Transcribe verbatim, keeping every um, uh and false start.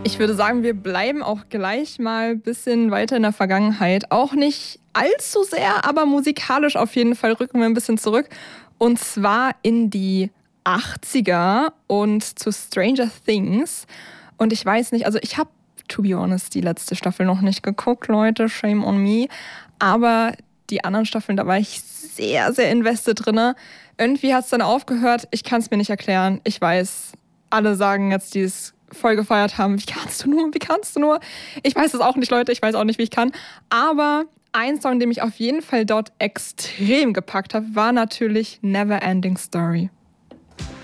Ich würde sagen, wir bleiben auch gleich mal ein bisschen weiter in der Vergangenheit. Auch nicht allzu sehr, aber musikalisch auf jeden Fall rücken wir ein bisschen zurück. Und zwar in die achtziger und zu Stranger Things. Und ich weiß nicht, also ich habe, to be honest, die letzte Staffel noch nicht geguckt, Leute, shame on me. Aber die anderen Staffeln, da war ich sehr, sehr invested drin. Irgendwie hat es dann aufgehört. Ich kann es mir nicht erklären. Ich weiß, alle sagen jetzt, die es voll gefeiert haben. Wie kannst du nur? Wie kannst du nur? Ich weiß es auch nicht, Leute. Ich weiß auch nicht, wie ich kann. Aber ein Song, den mich auf jeden Fall dort extrem gepackt hat, war natürlich Never Ending Story.